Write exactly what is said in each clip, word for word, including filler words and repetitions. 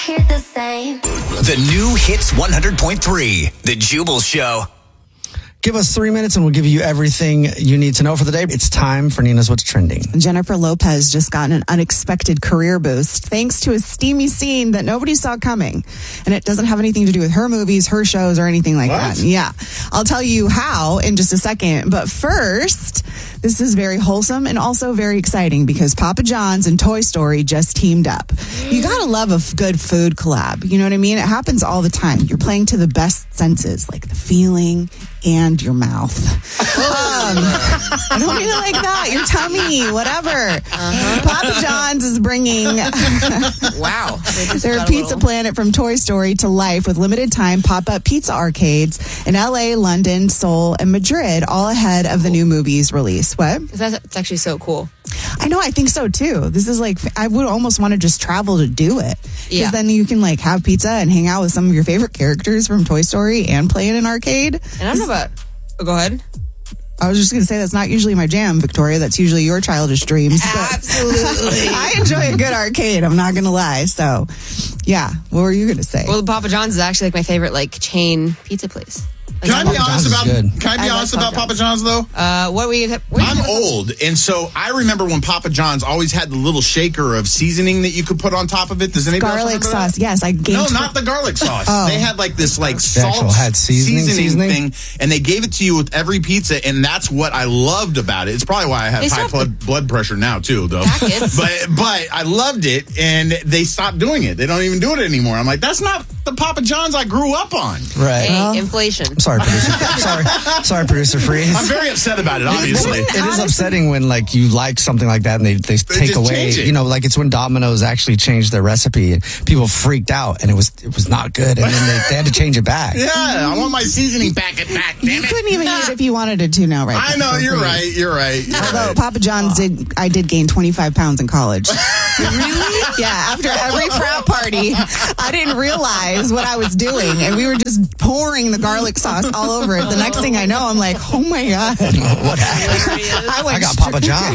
hear the same. The new Hits one hundred point three, The Jubal Show. Give us three minutes and we'll give you everything you need to know for the day. It's time for Nina's What's Trending. Jennifer Lopez just got an unexpected career boost thanks to a steamy scene that nobody saw coming. And it doesn't have anything to do with her movies, her shows, or anything like What? that. Yeah. I'll tell you how in just a second. But first, this is very wholesome and also very exciting because Papa John's and Toy Story just teamed up. You gotta love a f- good food collab. You know what I mean? It happens all the time. You're playing to the best senses, like the feeling and your mouth. Um, I don't mean it like that. Your tummy, whatever. Uh-huh. Papa John's is bringing wow their Pizza Planet from Toy Story to life with limited time pop-up pizza arcades in L A, London, Seoul, and Madrid, all ahead of the new movie's release. What? That's actually so cool. I know, I think so too. This is like, I would almost want to just travel to do it. Because Yeah. then you can like have pizza and hang out with some of your favorite characters from Toy Story and play in an arcade. And I don't know about... Oh, go ahead. I was just going to say that's not usually my jam, Victoria. That's usually your childish dreams. But Absolutely. I enjoy a good arcade. I'm not going to lie. So, yeah. What were you going to say? Well, Papa John's is actually like my favorite like chain pizza place. Like, Can I be Papa honest John's about? is good. Can I be I honest like about Papa Papa John's though? Uh, what were you? What I'm old, and so I remember when Papa John's always had the little shaker of seasoning that you could put on top of it. Does anybody else Garlic remember that? sauce. Yes, I gained. No, tw- not the garlic sauce. Oh. They had like this like The salt actual had seasoning- seasoning? thing, and they gave it to you with every pizza, and that's what I loved about it. It's probably why I have They high still have blood, blood pressure now too, though. Packets. but but I loved it, and they stopped doing it. They don't even do it anymore. I'm like, that's not the Papa John's I grew up on. Right. Hey, inflation. Sorry, producer. sorry, sorry, producer Freeze. I'm very upset about it, obviously. It is upsetting when like you like something like that and they, they, take just away, change it. you know, like it's when Domino's actually changed their recipe and people freaked out and it was it was not good and then they, they had to change it back. Yeah, I want my seasoning packet back, You damn it. couldn't even eat it if you wanted it to now, right? I know, you're right, you're right. You're Although right. Papa John's did, I did gain twenty-five pounds in college. Really? Yeah. After every frat party, I didn't realize what I was doing, and we were just pouring the garlic sauce all over it. The next thing I know, I'm like, oh my god, What happened? I went I got straight- Papa John.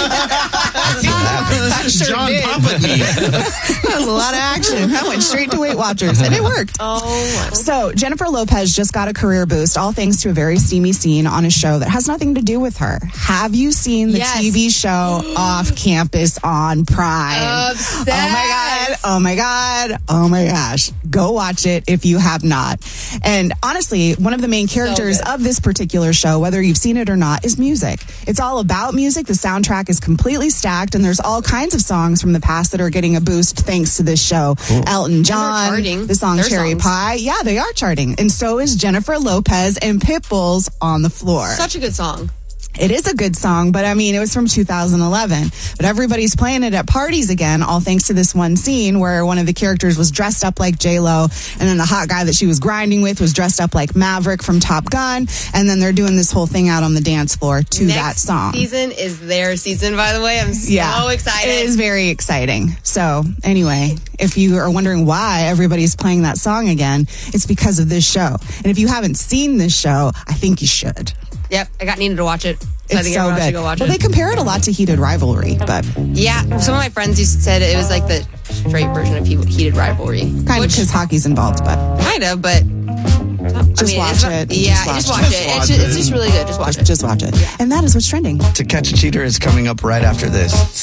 I feel that. I sure John did. Papa me. That was a lot of action. I went straight to Weight Watchers, and it worked. Oh, So, Jennifer Lopez just got a career boost, all thanks to a very steamy scene on a show that has nothing to do with her. Have you seen the Yes. T V show Off Campus on Prime? Obsessed. Oh my God. Oh my God. Oh my gosh. Go watch it if you have not. And honestly, one of the main characters good. of this particular show, whether you've seen it or not, is music. It's all about music. The soundtrack is completely stacked, and there's all kinds of songs from the past that are getting a boost thanks to this show. Elton John, charting. the song Their Cherry songs. Pie. Yeah, they are charting. And so is Jennifer Lopez and Pitbull's On the Floor. such a good song. It is a good song, but I mean, it was from two thousand eleven. But everybody's playing it at parties again, all thanks to this one scene where one of the characters was dressed up like J-Lo, and then the hot guy that she was grinding with was dressed up like Maverick from Top Gun, and then they're doing this whole thing out on the dance floor to Next that song. season is their season, by the way. I'm so Yeah, excited. It is very exciting. So anyway, if you are wondering why everybody's playing that song again, it's because of this show. And if you haven't seen this show, I think you should. Yep, I got Nina to watch it. So I It's think so everyone good. should go watch well, it. they compare it a lot to Heated Rivalry, but Yeah, some of my friends used to said it was like the straight version of he- Heated Rivalry. kind of Which- because hockey's involved. But Kind of, but... Just watch it's not- it. Yeah, Just just watch watch, it. it. Just It's, watch just, it. it's just really good. Just watch just, it. just watch it. And that is what's trending. To Catch a Cheater is coming up right after this.